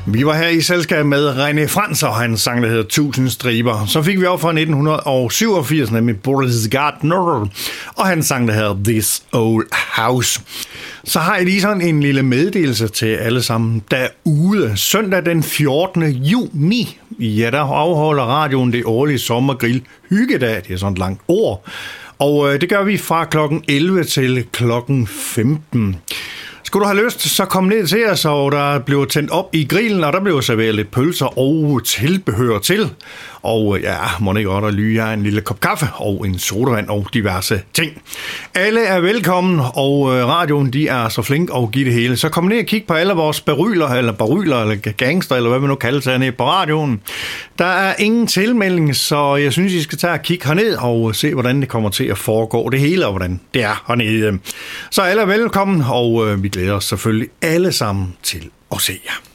Vi var her i selskab med René Frans og hans sang, der hedder 1000 striber. Så fik vi op fra 1987, nemlig Boris Gardner og hans sang, der hedder This Old House. Så har jeg lige sådan en lille meddelelse til alle sammen derude. Søndag den 14. juni, ja, der afholder radioen det årlige sommergrill hyggedag. Det er sådan et langt ord. Og det gør vi fra klokken 11 til klokken 15. Skulle du have lyst, så kom ned til os, og der blev tændt op i grillen, og der blev serveret lidt pølser og tilbehør til. Og ja, må ikke godt at lyge en lille kop kaffe og en sodavand og diverse ting. Alle er velkommen, og radioen de er så flink og give det hele. Så kom ned og kig på alle vores baryler eller gangster, eller hvad man nu kalder det hernede på radioen. Der er ingen tilmelding, så jeg synes, I skal tage og kigge herned og se, hvordan det kommer til at foregå det hele, og hvordan det er hernede. Så alle er velkommen, og vi glæder os selvfølgelig alle sammen til at se jer.